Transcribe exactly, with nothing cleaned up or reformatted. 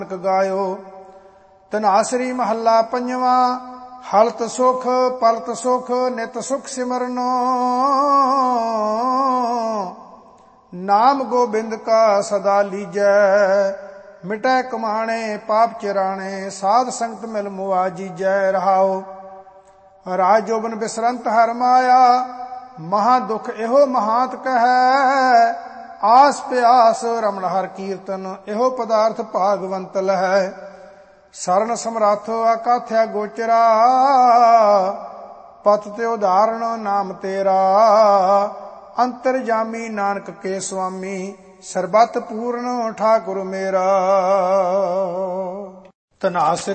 ਗਾਇਓ। ਧਨਾਸਰੀ ਮਹੱਲਾ ਪੰਜਵਾਂ। ਹਲਤ ਸੁਖ ਪਲਤ ਸੁਖ ਨਿਤ ਸੁਖ ਸਿਮਰਨੋ। ਨਾਮ ਗੋਬਿੰਦ ਕਾ ਸਦਾ ਲੀਜੈ। ਮਿਟੈ ਕਮਾਣੇ ਪਾਪ ਚਿਰਾਣੇ ਸਾਧ ਸੰਗਤ ਮਿਲ ਮੁਆ ਜੀਜੈ। ਰਹਾਓ। ਰਾਜ ਜੋਬਨ ਬਿਸਰੰਤ ਹਰ ਮਾਇਆ ਮਹਾ ਦੁਖ ਇਹੋ ਮਹਾਂਤ ਕਹੈ। ਆਸ ਪਿਆਸ ਰਮਣ ਹਰ ਕੀਰਤਨ ਇਹੋ ਪਦਾਰਥ ਭਾਗਵੰਤ ਲਹੈ। ਸਰਨ ਸਮਰੱਥ ਅਕਾਥਿਆ ਗੋਚਰਾ ਪਤ ਤੇ ਉਦਾਹਰਣ ਨਾਮ ਤੇਰਾ। ਅੰਤਰਜਾਮੀ ਨਾਨਕ ਕੇ ਸੁਆਮੀ ਸਰਬਤ ਪੂਰਨ ਠਾਕੁਰ ਮੇਰਾ। ਧਨਾਸ